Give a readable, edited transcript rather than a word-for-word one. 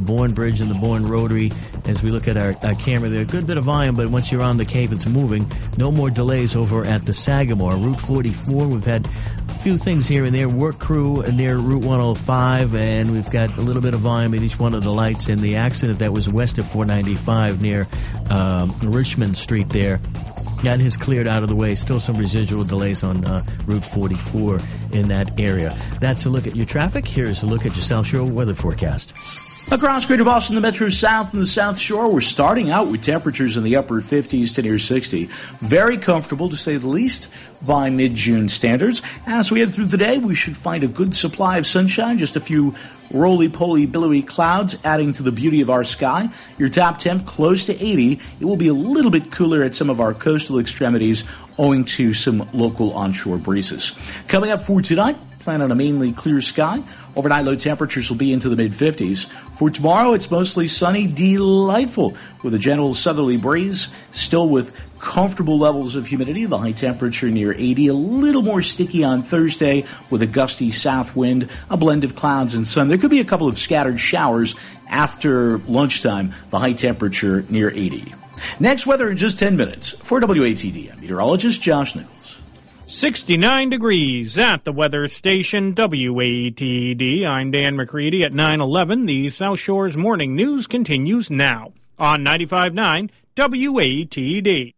Bourne Bridge and the Bourne Rotary. As we look at our camera there, a good bit of volume, but once you're on the Cape, it's moving. No more delays over at the Sagamore. Route 44, we've had a few things here and there. Work crew near Route 105, and we've got a little bit of volume at each one of the lights. And the accident that was west of 495 near Richmond Street there, that has cleared out of the way. Still some residual delays on Route 44 in that area. That's a look at your traffic. Here's a look at your South Shore weather forecast. Across Greater Boston, the Metro South and the South Shore, we're starting out with temperatures in the upper 50s to near 60. Very comfortable, to say the least, by mid-June standards. As we head through the day, we should find a good supply of sunshine, just a few roly-poly, billowy clouds adding to the beauty of our sky. Your top temp close to 80. It will be a little bit cooler at some of our coastal extremities owing to some local onshore breezes. Coming up for tonight, plan on a mainly clear sky. Overnight low temperatures will be into the mid-50s. For tomorrow, it's mostly sunny, delightful, with a gentle southerly breeze, still with comfortable levels of humidity. The high temperature near 80, a little more sticky on Thursday with a gusty south wind, a blend of clouds and sun. There could be a couple of scattered showers after lunchtime, the high temperature near 80. Next, weather in just 10 minutes. For WATD, I'm meteorologist Josh Nichols. 69 degrees at the weather station WATD. I'm Dan McCready at 9:11. The South Shore's morning news continues now on 95.9 WATD.